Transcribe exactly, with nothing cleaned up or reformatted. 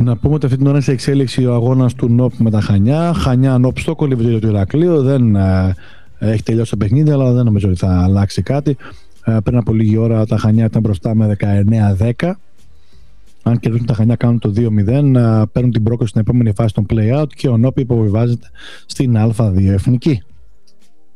Να πούμε ότι αυτή την ώρα είναι σε εξέλιξη ο αγώνας του ΝΟΠ με τα Χανιά. Χανιά ΝΟΠ στο κολυβητήριο του Ηρακλείου. Δεν ε, έχει τελειώσει το παιχνίδι, αλλά δεν νομίζω ότι θα αλλάξει κάτι. Ε, πριν από λίγη ώρα τα Χανιά ήταν μπροστά με δεκαεννέα δέκα. Αν κερδίσουν τα Χανιά, κάνουν το δύο μηδέν, ε, παίρνουν την πρόκληση στην επόμενη φάση των play-out και ο ΝΟΠ υποβιβάζεται στην Α2 Εθνική.